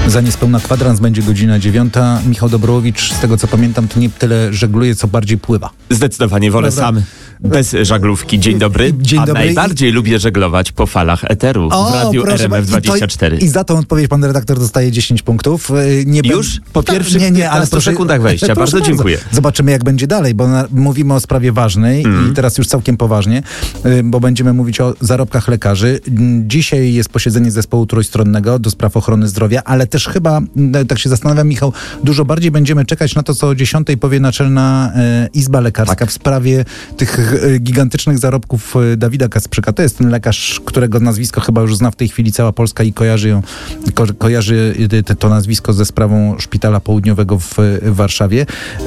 Za niespełna kwadrans będzie godzina 9. Michał Dobrowicz, z tego co pamiętam, to nie tyle żegluje, co bardziej pływa. Zdecydowanie wolę sam bez żaglówki. Dzień dobry. Dzień dobry. Najbardziej lubię żeglować po falach eteru w Radiu RMF24. I za tą odpowiedź pan redaktor dostaje 10 punktów. Już? Po pierwszych 15 sekundach wejścia. Bardzo dziękuję. Zobaczymy, jak będzie dalej, bo mówimy o sprawie ważnej i teraz już całkiem poważnie, bo będziemy mówić o zarobkach lekarzy. Dzisiaj jest posiedzenie zespołu trójstronnego do spraw ochrony zdrowia, ale też chyba, tak się zastanawiam, Michał, dużo bardziej będziemy czekać na to, co o 10 powie Naczelna Izba Lekarska w sprawie tych gigantycznych zarobków Dawida Kacprzyka. To jest ten lekarz, którego nazwisko chyba już zna w tej chwili cała Polska i kojarzy to nazwisko ze sprawą Szpitala Południowego w Warszawie.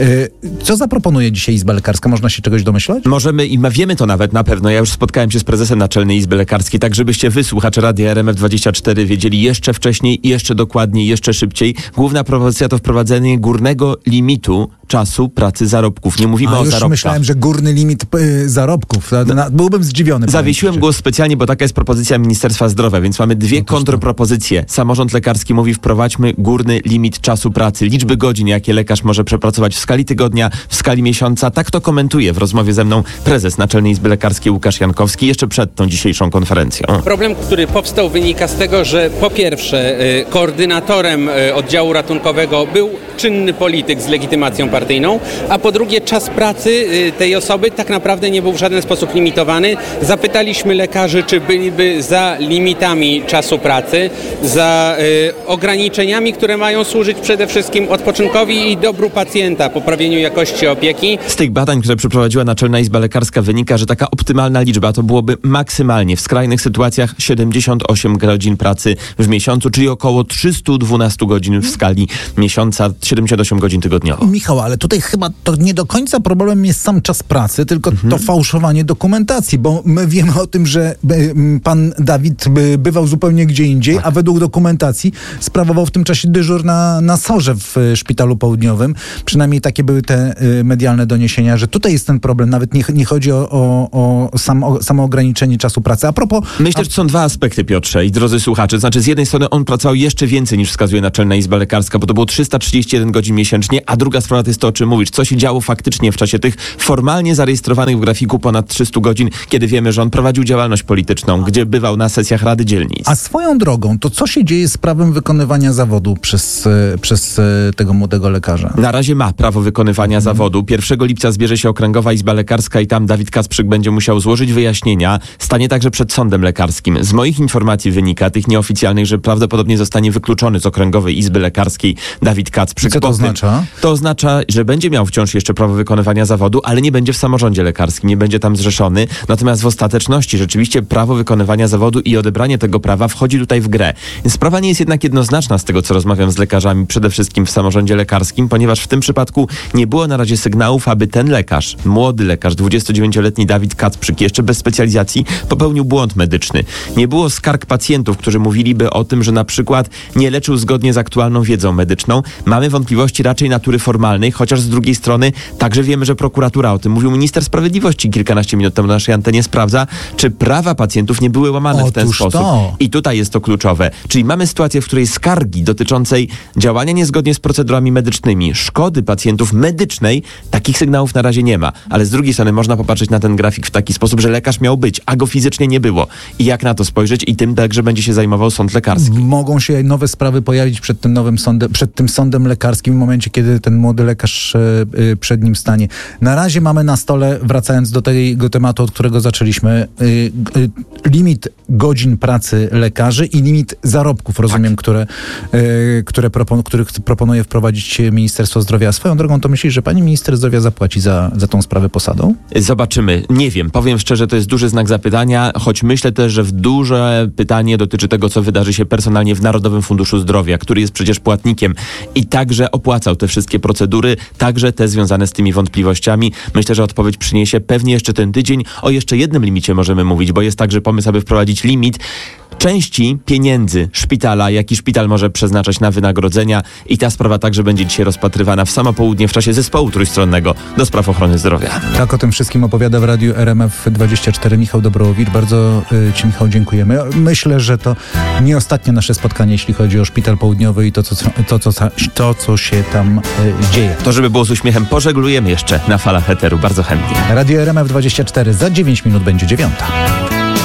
Co zaproponuje dzisiaj Izba Lekarska? Można się czegoś domyślać? Możemy i wiemy to nawet na pewno. Ja już spotkałem się z prezesem Naczelnej Izby Lekarskiej, tak żebyście wy, słuchacze Radia RMF24, wiedzieli jeszcze wcześniej, jeszcze dokładniej, jeszcze szybciej. Główna propozycja to wprowadzenie górnego limitu czasu pracy zarobków. Nie mówimy o zarobkach. Myślałem, że górny limit zarobków. Byłbym zdziwiony. Zawiesiłem głos specjalnie, bo taka jest propozycja Ministerstwa Zdrowia, więc mamy dwie kontrpropozycje. Samorząd lekarski mówi, wprowadźmy górny limit czasu pracy, liczby godzin, jakie lekarz może przepracować w skali tygodnia, w skali miesiąca. Tak to komentuje w rozmowie ze mną prezes Naczelnej Izby Lekarskiej Łukasz Jankowski jeszcze przed tą dzisiejszą konferencją. Problem, który powstał, wynika z tego, że po pierwsze koordynatorem oddziału ratunkowego był czynny polityk z legitymacją partyjną, a po drugie czas pracy tej osoby tak naprawdę nie był w żaden sposób limitowany. Zapytaliśmy lekarzy, czy byliby za limitami czasu pracy, za ograniczeniami, które mają służyć przede wszystkim odpoczynkowi i dobru pacjenta, poprawieniu jakości opieki. Z tych badań, które przeprowadziła Naczelna Izba Lekarska, wynika, że taka optymalna liczba to byłoby maksymalnie w skrajnych sytuacjach 78 godzin pracy w miesiącu, czyli około 312 godzin w skali miesiąca, 78 godzin tygodniowo. Michał, ale tutaj chyba to nie do końca problemem jest sam czas pracy, tylko to fałszowanie dokumentacji, bo my wiemy o tym, że pan Dawid bywał zupełnie gdzie indziej, a według dokumentacji sprawował w tym czasie dyżur na SOR-ze w Szpitalu Południowym. Przynajmniej takie były te medialne doniesienia, że tutaj jest ten problem. Nawet nie chodzi o samo ograniczenie czasu pracy. A propos... Myślę, że są dwa aspekty, Piotrze i drodzy słuchacze. Znaczy, z jednej strony on pracował jeszcze więcej niż wskazuje Naczelna Izba Lekarska, bo to było 331 godzin miesięcznie, a druga sprawa to jest to, o czym mówisz. Co się działo faktycznie w czasie tych formalnie zarejestrowanych w grafiku ponad 300 godzin, kiedy wiemy, że on prowadził działalność polityczną, gdzie bywał na sesjach Rady Dzielnic. A swoją drogą, to co się dzieje z prawem wykonywania zawodu przez tego młodego lekarza? Na razie ma prawo wykonywania zawodu. 1 lipca zbierze się Okręgowa Izba Lekarska i tam Dawid Kacprzyk będzie musiał złożyć wyjaśnienia. Stanie także przed sądem lekarskim. Z moich informacji wynika, tych nieoficjalnych, że prawdopodobnie zostanie wykluczony z Okręgowej Izby Lekarskiej Dawid Kacprzyk. Co to oznacza? To oznacza, że będzie miał wciąż jeszcze prawo wykonywania zawodu, ale nie będzie w samorządzie lekarskim, nie będzie tam zrzeszony. Natomiast w ostateczności rzeczywiście prawo wykonywania zawodu i odebranie tego prawa wchodzi tutaj w grę. Więc sprawa nie jest jednak jednoznaczna z tego, co rozmawiam z lekarzami, przede wszystkim w samorządzie lekarskim, ponieważ w tym przypadku nie było na razie sygnałów, aby ten lekarz, młody lekarz, 29-letni Dawid Kacprzyk, jeszcze bez specjalizacji, popełnił błąd medyczny. Nie było skarg pacjentów, którzy mówiliby o tym, że na przykład nie leczył zgodnie z aktualną wiedzą medyczną. Mamy wątpliwości raczej natury formalnej, chociaż z drugiej strony także wiemy, że prokuratura, o tym mówił minister sprawiedliwości kilkanaście minut temu na naszej antenie, sprawdza, czy prawa pacjentów nie były łamane w ten sposób. I tutaj jest to kluczowe. Czyli mamy sytuację, w której skargi dotyczącej działania niezgodnie z procedurami medycznymi, szkody pacjentów medycznej, takich sygnałów na razie nie ma. Ale z drugiej strony można popatrzeć na ten grafik w taki sposób, że lekarz miał być, a go fizycznie nie było. I jak na to spojrzeć? I tym także będzie się zajmował sąd lekarski. Mogą się nowe sprawy pojawić przed tym nowym sądem, przed tym sądem lekarskim w momencie, kiedy ten młody lekarz przed nim stanie. Na razie mamy na stole, wracając do tego tematu, od którego zaczęliśmy, limit godzin pracy lekarzy i limit zarobków, rozumiem, których proponuje wprowadzić Ministerstwo Zdrowia. A swoją drogą, to myślisz, że pani minister zdrowia zapłaci za tą sprawę posadą? Zobaczymy. Nie wiem. Powiem szczerze, to jest duży znak zapytania, choć myślę też, że duże pytanie dotyczy tego, co wydarzy się personalnie w Narodowym Funduszu Zdrowia, który jest przecież płatnikiem i także opłacał te wszystkie procedury, także te związane z tymi wątpliwościami. Myślę, że odpowiedź przyniesie pewnie jeszcze ten tydzień. O jeszcze jednym limicie możemy mówić, bo jest także pomysł, aby wprowadzić limit części pieniędzy szpitala, jaki szpital może przeznaczać na wynagrodzenia i ta sprawa także będzie dzisiaj rozpatrywana w samo południe w czasie zespołu trójstronnego do spraw ochrony zdrowia. Tak o tym wszystkim opowiada w Radiu RMF24 Michał Dobrołowicz. Bardzo Ci, Michał, dziękujemy. Myślę, że to nie ostatnie nasze spotkanie, jeśli chodzi o Szpital Południowy i to, co się tam dzieje. To, żeby było z uśmiechem, pożeglujemy jeszcze na falach eteru. Bardzo chętnie. Radio RMF24 za 9 minut będzie 9.